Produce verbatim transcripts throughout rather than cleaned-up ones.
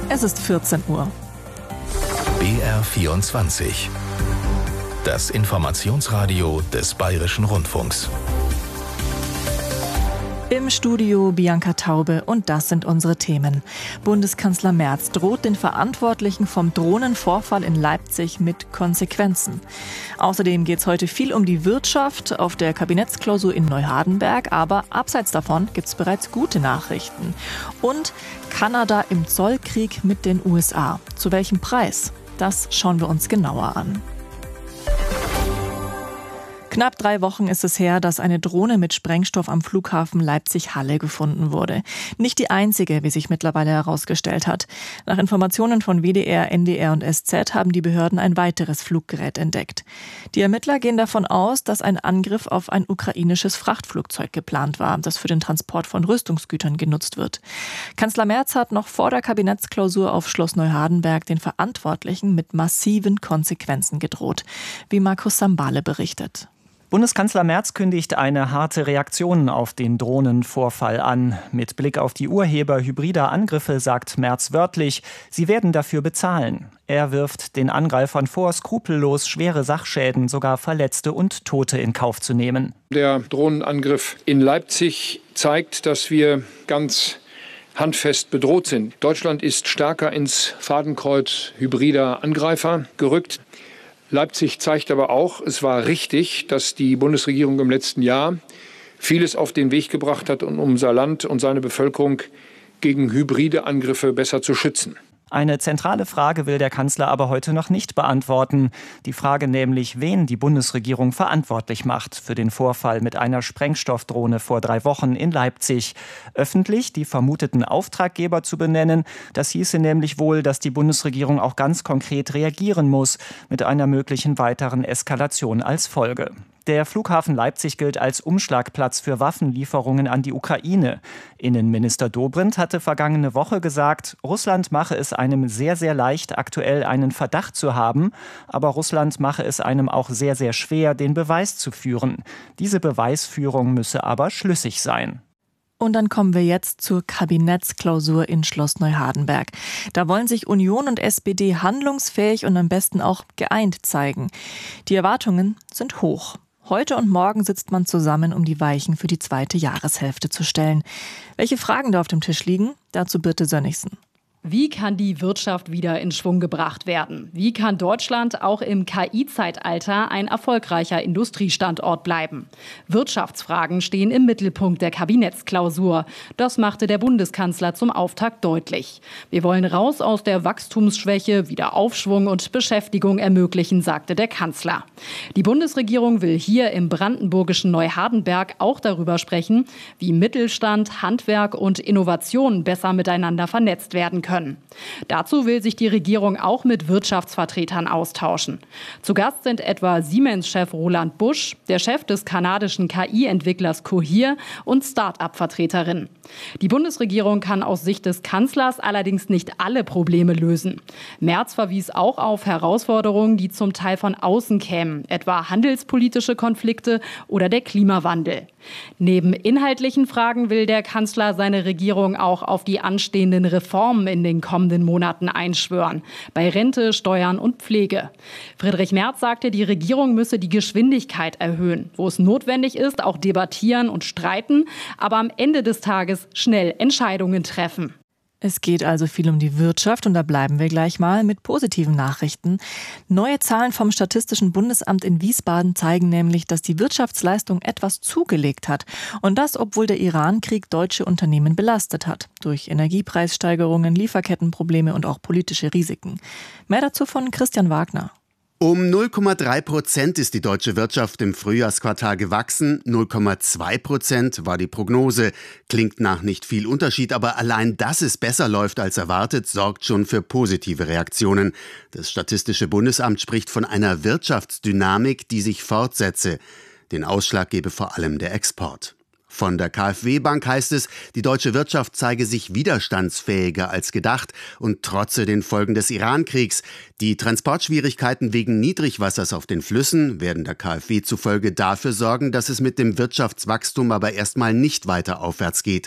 Es ist vierzehn Uhr. B R vierundzwanzig. Das Informationsradio des Bayerischen Rundfunks. Im Studio Bianca Taube und das sind unsere Themen. Bundeskanzler Merz droht den Verantwortlichen vom Drohnenvorfall in Leipzig mit Konsequenzen. Außerdem geht es heute viel um die Wirtschaft auf der Kabinettsklausur in Neuhardenberg, aber abseits davon gibt es bereits gute Nachrichten. Und Kanada im Zollkrieg mit den U S A. Zu welchem Preis? Das schauen wir uns genauer an. Knapp drei Wochen ist es her, dass eine Drohne mit Sprengstoff am Flughafen Leipzig-Halle gefunden wurde. Nicht die einzige, wie sich mittlerweile herausgestellt hat. Nach Informationen von W D R, N D R und S Z haben die Behörden ein weiteres Fluggerät entdeckt. Die Ermittler gehen davon aus, dass ein Angriff auf ein ukrainisches Frachtflugzeug geplant war, das für den Transport von Rüstungsgütern genutzt wird. Kanzler Merz hat noch vor der Kabinettsklausur auf Schloss Neuhardenberg den Verantwortlichen mit massiven Konsequenzen gedroht, wie Markus Sambale berichtet. Bundeskanzler Merz kündigt eine harte Reaktion auf den Drohnenvorfall an. Mit Blick auf die Urheber hybrider Angriffe sagt Merz wörtlich, sie werden dafür bezahlen. Er wirft den Angreifern vor, skrupellos schwere Sachschäden, sogar Verletzte und Tote in Kauf zu nehmen. Der Drohnenangriff in Leipzig zeigt, dass wir ganz handfest bedroht sind. Deutschland ist stärker ins Fadenkreuz hybrider Angreifer gerückt. Leipzig zeigt aber auch, es war richtig, dass die Bundesregierung im letzten Jahr vieles auf den Weg gebracht hat, um unser Land und seine Bevölkerung gegen hybride Angriffe besser zu schützen. Eine zentrale Frage will der Kanzler aber heute noch nicht beantworten. Die Frage nämlich, wen die Bundesregierung verantwortlich macht für den Vorfall mit einer Sprengstoffdrohne vor drei Wochen in Leipzig. Öffentlich die vermuteten Auftraggeber zu benennen, das hieße nämlich wohl, dass die Bundesregierung auch ganz konkret reagieren muss, mit einer möglichen weiteren Eskalation als Folge. Der Flughafen Leipzig gilt als Umschlagplatz für Waffenlieferungen an die Ukraine. Innenminister Dobrindt hatte vergangene Woche gesagt, Russland mache es einem sehr, sehr leicht, aktuell einen Verdacht zu haben, aber Russland mache es einem auch sehr, sehr schwer, den Beweis zu führen. Diese Beweisführung müsse aber schlüssig sein. Und dann kommen wir jetzt zur Kabinettsklausur in Schloss Neuhardenberg. Da wollen sich Union und S P D handlungsfähig und am besten auch geeint zeigen. Die Erwartungen sind hoch. Heute und morgen sitzt man zusammen, um die Weichen für die zweite Jahreshälfte zu stellen. Welche Fragen da auf dem Tisch liegen? Dazu Birte Sönnigsen. Wie kann die Wirtschaft wieder in Schwung gebracht werden? Wie kann Deutschland auch im K I-Zeitalter ein erfolgreicher Industriestandort bleiben? Wirtschaftsfragen stehen im Mittelpunkt der Kabinettsklausur. Das machte der Bundeskanzler zum Auftakt deutlich. Wir wollen raus aus der Wachstumsschwäche, wieder Aufschwung und Beschäftigung ermöglichen, sagte der Kanzler. Die Bundesregierung will hier im brandenburgischen Neuhardenberg auch darüber sprechen, wie Mittelstand, Handwerk und Innovation besser miteinander vernetzt werden können. Können. Dazu will sich die Regierung auch mit Wirtschaftsvertretern austauschen. Zu Gast sind etwa Siemens-Chef Roland Busch, der Chef des kanadischen K I-Entwicklers Cohere und Start-up-Vertreterinnen. Die Bundesregierung kann aus Sicht des Kanzlers allerdings nicht alle Probleme lösen. Merz verwies auch auf Herausforderungen, die zum Teil von außen kämen, etwa handelspolitische Konflikte oder der Klimawandel. Neben inhaltlichen Fragen will der Kanzler seine Regierung auch auf die anstehenden Reformen in den kommenden Monaten einschwören. Bei Rente, Steuern und Pflege. Friedrich Merz sagte, die Regierung müsse die Geschwindigkeit erhöhen. Wo es notwendig ist, auch debattieren und streiten, aber am Ende des Tages schnell Entscheidungen treffen. Es geht also viel um die Wirtschaft und da bleiben wir gleich mal mit positiven Nachrichten. Neue Zahlen vom Statistischen Bundesamt in Wiesbaden zeigen nämlich, dass die Wirtschaftsleistung etwas zugelegt hat. Und das, obwohl der Iran-Krieg deutsche Unternehmen belastet hat. Durch Energiepreissteigerungen, Lieferkettenprobleme und auch politische Risiken. Mehr dazu von Christian Wagner. Um null Komma drei Prozent ist die deutsche Wirtschaft im Frühjahrsquartal gewachsen. null Komma zwei Prozent war die Prognose. Klingt nach nicht viel Unterschied, aber allein, dass es besser läuft als erwartet, sorgt schon für positive Reaktionen. Das Statistische Bundesamt spricht von einer Wirtschaftsdynamik, die sich fortsetze. Den Ausschlag gebe vor allem der Export. Von der KfW-Bank heißt es, die deutsche Wirtschaft zeige sich widerstandsfähiger als gedacht und trotze den Folgen des Iran-Kriegs. Die Transportschwierigkeiten wegen Niedrigwassers auf den Flüssen werden der KfW zufolge dafür sorgen, dass es mit dem Wirtschaftswachstum aber erstmal nicht weiter aufwärts geht.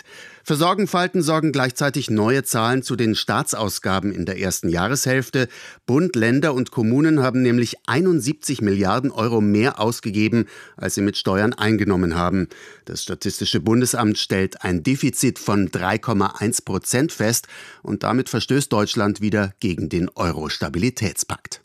Für Sorgenfalten sorgen gleichzeitig neue Zahlen zu den Staatsausgaben in der ersten Jahreshälfte. Bund, Länder und Kommunen haben nämlich einundsiebzig Milliarden Euro mehr ausgegeben, als sie mit Steuern eingenommen haben. Das Statistische Bundesamt stellt ein Defizit von drei Komma eins Prozent fest und damit verstößt Deutschland wieder gegen den Euro-Stabilitätspakt.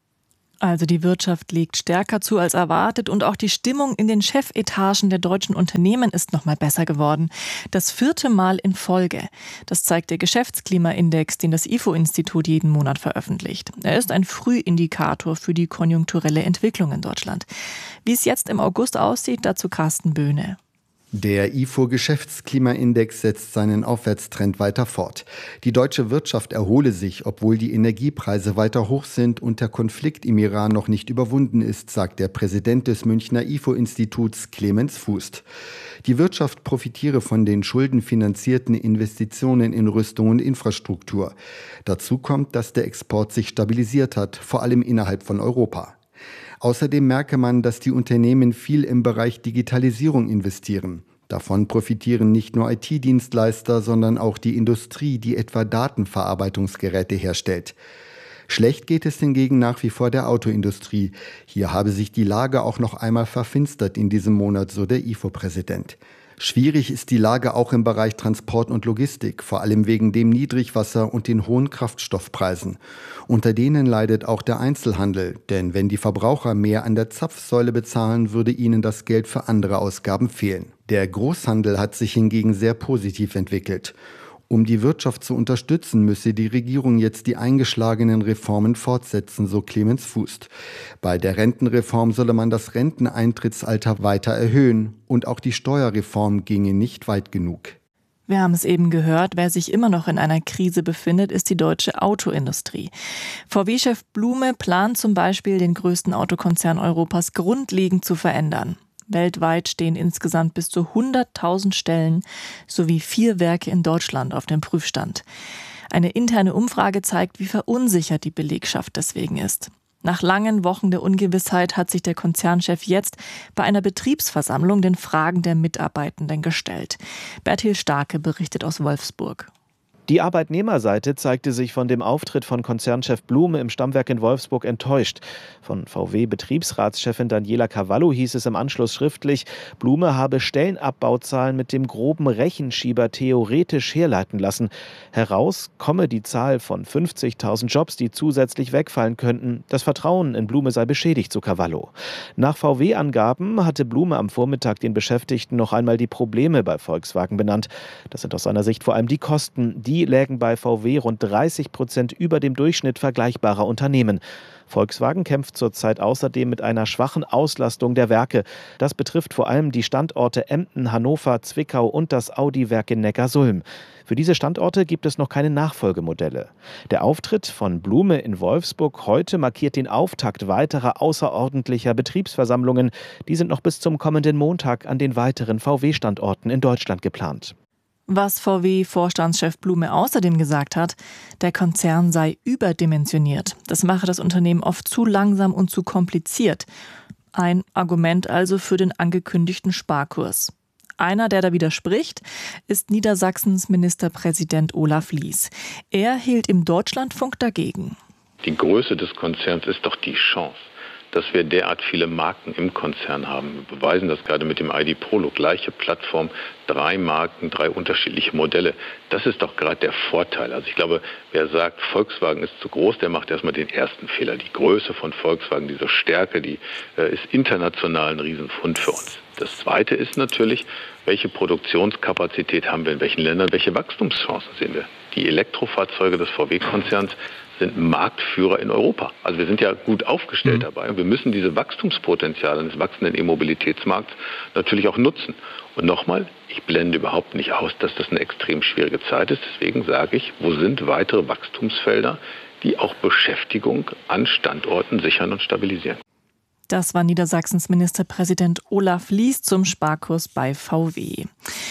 Also die Wirtschaft legt stärker zu als erwartet und auch die Stimmung in den Chefetagen der deutschen Unternehmen ist noch mal besser geworden. Das vierte Mal in Folge. Das zeigt der Geschäftsklimaindex, den das I F O-Institut jeden Monat veröffentlicht. Er ist ein Frühindikator für die konjunkturelle Entwicklung in Deutschland. Wie es jetzt im August aussieht, dazu Carsten Böhne. Der I F O-Geschäftsklimaindex setzt seinen Aufwärtstrend weiter fort. Die deutsche Wirtschaft erhole sich, obwohl die Energiepreise weiter hoch sind und der Konflikt im Iran noch nicht überwunden ist, sagt der Präsident des Münchner I F O-Instituts Clemens Fußt. Die Wirtschaft profitiere von den schuldenfinanzierten Investitionen in Rüstung und Infrastruktur. Dazu kommt, dass der Export sich stabilisiert hat, vor allem innerhalb von Europa. Außerdem merke man, dass die Unternehmen viel im Bereich Digitalisierung investieren. Davon profitieren nicht nur I T-Dienstleister, sondern auch die Industrie, die etwa Datenverarbeitungsgeräte herstellt. Schlecht geht es hingegen nach wie vor der Autoindustrie. Hier habe sich die Lage auch noch einmal verfinstert in diesem Monat, so der I F O-Präsident. Schwierig ist die Lage auch im Bereich Transport und Logistik, vor allem wegen dem Niedrigwasser und den hohen Kraftstoffpreisen. Unter denen leidet auch der Einzelhandel, denn wenn die Verbraucher mehr an der Zapfsäule bezahlen, würde ihnen das Geld für andere Ausgaben fehlen. Der Großhandel hat sich hingegen sehr positiv entwickelt. Um die Wirtschaft zu unterstützen, müsse die Regierung jetzt die eingeschlagenen Reformen fortsetzen, so Clemens Fußt. Bei der Rentenreform solle man das Renteneintrittsalter weiter erhöhen und auch die Steuerreform ginge nicht weit genug. Wir haben es eben gehört, wer sich immer noch in einer Krise befindet, ist die deutsche Autoindustrie. V W-Chef Blume plant zum Beispiel, den größten Autokonzern Europas grundlegend zu verändern. Weltweit stehen insgesamt bis zu hunderttausend Stellen sowie vier Werke in Deutschland auf dem Prüfstand. Eine interne Umfrage zeigt, wie verunsichert die Belegschaft deswegen ist. Nach langen Wochen der Ungewissheit hat sich der Konzernchef jetzt bei einer Betriebsversammlung den Fragen der Mitarbeitenden gestellt. Bertil Starke berichtet aus Wolfsburg. Die Arbeitnehmerseite zeigte sich von dem Auftritt von Konzernchef Blume im Stammwerk in Wolfsburg enttäuscht. Von V W-Betriebsratschefin Daniela Cavallo hieß es im Anschluss schriftlich, Blume habe Stellenabbauzahlen mit dem groben Rechenschieber theoretisch herleiten lassen. Heraus komme die Zahl von fünfzigtausend Jobs, die zusätzlich wegfallen könnten. Das Vertrauen in Blume sei beschädigt, so Cavallo. Nach V W-Angaben hatte Blume am Vormittag den Beschäftigten noch einmal die Probleme bei Volkswagen benannt. Das sind aus seiner Sicht vor allem die Kosten, die Die lägen bei V W rund dreißig Prozent über dem Durchschnitt vergleichbarer Unternehmen. Volkswagen kämpft zurzeit außerdem mit einer schwachen Auslastung der Werke. Das betrifft vor allem die Standorte Emden, Hannover, Zwickau und das Audi-Werk in Neckarsulm. Für diese Standorte gibt es noch keine Nachfolgemodelle. Der Auftritt von Blume in Wolfsburg heute markiert den Auftakt weiterer außerordentlicher Betriebsversammlungen. Die sind noch bis zum kommenden Montag an den weiteren V W-Standorten in Deutschland geplant. Was V W-Vorstandschef Blume außerdem gesagt hat, der Konzern sei überdimensioniert. Das mache das Unternehmen oft zu langsam und zu kompliziert. Ein Argument also für den angekündigten Sparkurs. Einer, der da widerspricht, ist Niedersachsens Ministerpräsident Olaf Lies. Er hielt im Deutschlandfunk dagegen. Die Größe des Konzerns ist doch die Chance, dass wir derart viele Marken im Konzern haben. Wir beweisen das gerade mit dem I D Polo. Gleiche Plattform, drei Marken, drei unterschiedliche Modelle. Das ist doch gerade der Vorteil. Also ich glaube, wer sagt, Volkswagen ist zu groß, der macht erstmal den ersten Fehler. Die Größe von Volkswagen, diese Stärke, die äh, ist international ein Riesenfund für uns. Das Zweite ist natürlich, welche Produktionskapazität haben wir in welchen Ländern, welche Wachstumschancen sehen wir. Die Elektrofahrzeuge des V W-Konzerns sind Marktführer in Europa. Also wir sind ja gut aufgestellt mhm. dabei. Und wir müssen diese Wachstumspotenziale des wachsenden E-Mobilitätsmarkts natürlich auch nutzen. Und nochmal, ich blende überhaupt nicht aus, dass das eine extrem schwierige Zeit ist. Deswegen sage ich, wo sind weitere Wachstumsfelder, die auch Beschäftigung an Standorten sichern und stabilisieren? Das war Niedersachsens Ministerpräsident Olaf Lies zum Sparkurs bei V W.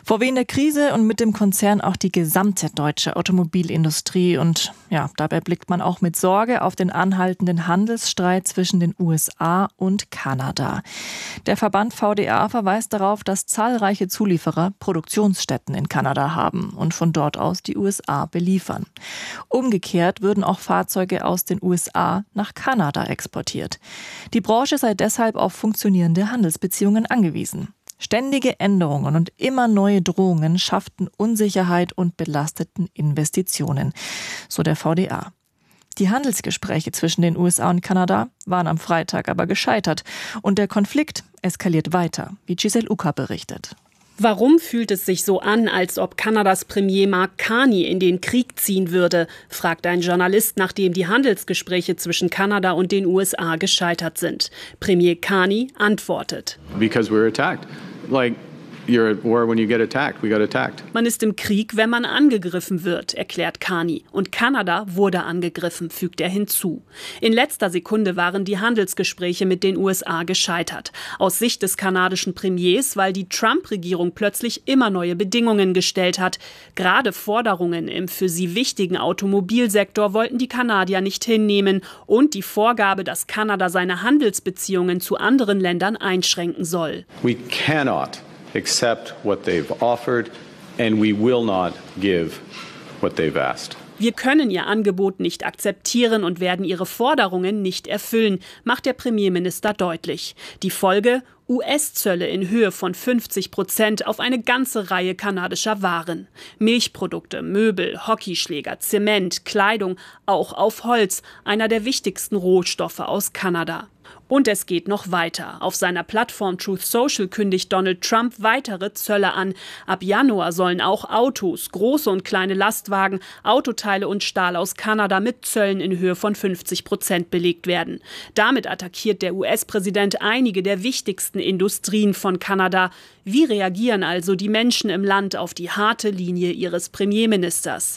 V W in der Krise und mit dem Konzern auch die gesamte deutsche Automobilindustrie. Und ja, dabei blickt man auch mit Sorge auf den anhaltenden Handelsstreit zwischen den U S A und Kanada. Der Verband V D A verweist darauf, dass zahlreiche Zulieferer Produktionsstätten in Kanada haben und von dort aus die U S A beliefern. Umgekehrt würden auch Fahrzeuge aus den U S A nach Kanada exportiert. Die Branche sei deshalb auf funktionierende Handelsbeziehungen angewiesen. Ständige Änderungen und immer neue Drohungen schafften Unsicherheit und belasteten Investitionen, so der V D A. Die Handelsgespräche zwischen den U S A und Kanada waren am Freitag aber gescheitert und der Konflikt eskaliert weiter, wie Giselle Uka berichtet. Warum fühlt es sich so an, als ob Kanadas Premier Mark Carney in den Krieg ziehen würde, fragt ein Journalist, nachdem die Handelsgespräche zwischen Kanada und den U S A gescheitert sind. Premier Carney antwortet: Because we're attacked. Like, you're at war when you get attacked. We got attacked. Man ist im Krieg, wenn man angegriffen wird, erklärt Carney. Und Kanada wurde angegriffen, fügt er hinzu. In letzter Sekunde waren die Handelsgespräche mit den U S A gescheitert. Aus Sicht des kanadischen Premiers, weil die Trump-Regierung plötzlich immer neue Bedingungen gestellt hat. Gerade Forderungen im für sie wichtigen Automobilsektor wollten die Kanadier nicht hinnehmen. Und die Vorgabe, dass Kanada seine Handelsbeziehungen zu anderen Ländern einschränken soll. We cannot accept what they've offered, and we will not give what they've asked. Wir können ihr Angebot nicht akzeptieren und werden ihre Forderungen nicht erfüllen, macht der Premierminister deutlich. Die Folge: U S-Zölle in Höhe von fünfzig Prozent auf eine ganze Reihe kanadischer Waren. Milchprodukte, Möbel, Hockeyschläger, Zement, Kleidung, auch auf Holz, einer der wichtigsten Rohstoffe aus Kanada. Und es geht noch weiter. Auf seiner Plattform Truth Social kündigt Donald Trump weitere Zölle an. Ab Januar sollen auch Autos, große und kleine Lastwagen, Autoteile und Stahl aus Kanada mit Zöllen in Höhe von fünfzig Prozent belegt werden. Damit attackiert der U S-Präsident einige der wichtigsten Industrien von Kanada. Wie reagieren also die Menschen im Land auf die harte Linie ihres Premierministers?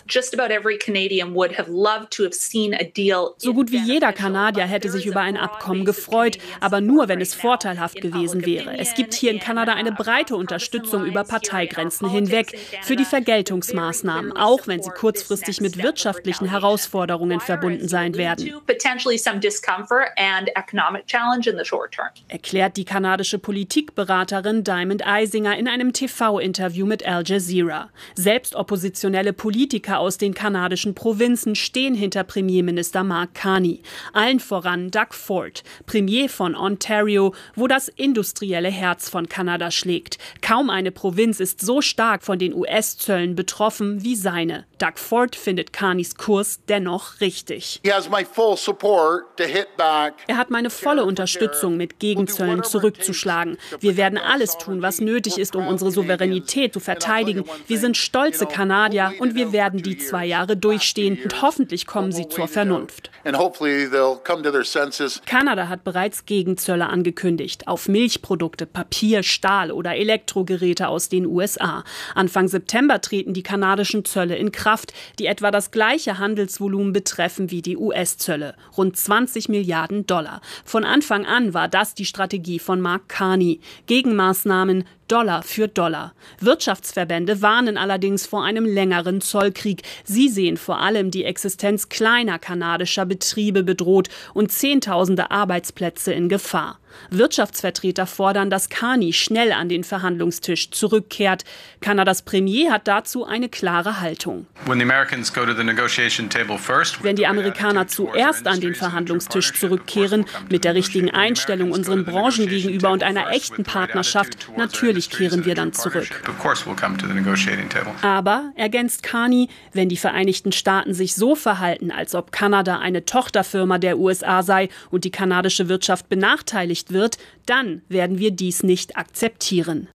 So gut wie jeder Kanadier hätte sich über ein Abkommen gefreut, aber nur, wenn es vorteilhaft gewesen wäre. Es gibt hier in Kanada eine breite Unterstützung über Parteigrenzen hinweg für die Vergeltungsmaßnahmen, auch wenn sie kurzfristig mit wirtschaftlichen Herausforderungen verbunden sein werden. Erklärt die kanadische Politikberaterin Diamond Eisinger in einem T V-Interview mit Al Jazeera. Selbst oppositionelle Politiker aus den kanadischen Provinzen stehen hinter Premierminister Mark Carney. Allen voran Doug Ford, Premier von Ontario, wo das industrielle Herz von Kanada schlägt. Kaum eine Provinz ist so stark von den U S-Zöllen betroffen wie seine. Doug Ford findet Carneys Kurs dennoch richtig. Er hat meine volle Unterstützung, mit Gegenzöllen zurückzuschlagen. Wir werden alles tun, was nötig ist, um unsere Souveränität zu verteidigen. Wir sind stolze Kanadier und wir werden die zwei Jahre durchstehen und hoffentlich kommen sie zur Vernunft. Kanada hat bereits Gegenzölle angekündigt auf Milchprodukte, Papier, Stahl oder Elektrogeräte aus den U S A. Anfang September treten die kanadischen Zölle in Kraft, die etwa das gleiche Handelsvolumen betreffen wie die U S-Zölle, rund zwanzig Milliarden Dollar. Von Anfang an war das die Strategie von Mark Carney. Gegenmaßnahmen Dollar für Dollar. Wirtschaftsverbände warnen allerdings vor einem längeren Zollkrieg. Sie sehen vor allem die Existenz kleiner kanadischer Betriebe bedroht und Zehntausende Arbeitsplätze in Gefahr. Wirtschaftsvertreter fordern, dass Carney schnell an den Verhandlungstisch zurückkehrt. Kanadas Premier hat dazu eine klare Haltung. Wenn die Amerikaner zuerst an den Verhandlungstisch zurückkehren, mit der richtigen Einstellung unseren Branchen gegenüber und einer echten Partnerschaft, natürlich kehren wir dann zurück. Aber, ergänzt Carney, wenn die Vereinigten Staaten sich so verhalten, als ob Kanada eine Tochterfirma der U S A sei und die kanadische Wirtschaft benachteiligt wird, dann werden wir dies nicht akzeptieren.